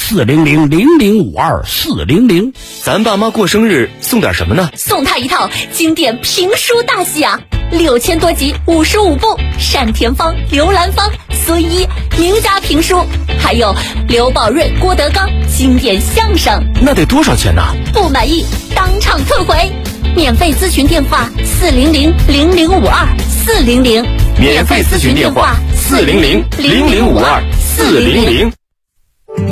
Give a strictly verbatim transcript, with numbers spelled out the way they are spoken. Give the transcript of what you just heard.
四零零零零五二四零零。 咱爸妈过生日送点什么呢？ 送他一套经典评书大戏啊，六千多集，五十五部，单田芳、刘兰芳、孙一名家评书，还有刘宝瑞、郭德纲经典相声。 那得多少钱呢？ 不满意当场退回。免费咨询电话四零零零零五二四零零。 免费咨询电话四零零零零五二四零零。